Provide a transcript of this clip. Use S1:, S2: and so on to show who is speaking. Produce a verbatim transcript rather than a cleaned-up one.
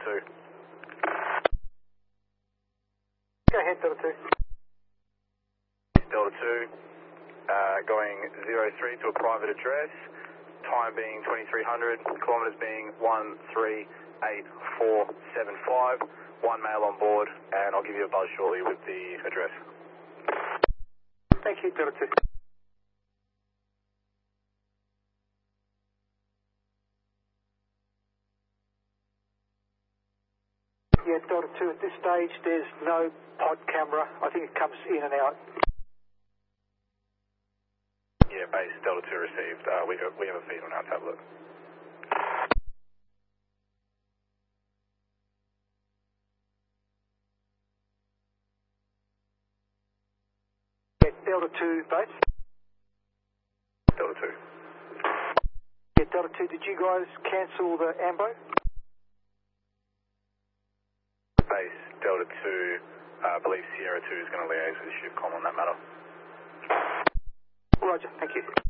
S1: two.
S2: Go ahead, Delta two.
S1: Delta two, uh, going zero three to a private address, time being twenty-three hundred, kilometres being one three eight four seven five, one male on board, and I'll give you a buzz shortly with the address.
S2: Thank you, Delta two. Yeah, Delta two, at this stage there's no pod camera. I think it comes in and out.
S1: Yeah, base Delta two received. Uh, we, we have a feed on our tablet.
S2: Yeah, Delta two, base.
S1: Delta two.
S2: Yeah, Delta two, did you guys cancel the AMBO?
S1: Base Delta two, I uh, believe Sierra two is going to liaise with ShipCom on that matter.
S2: Roger, thank you.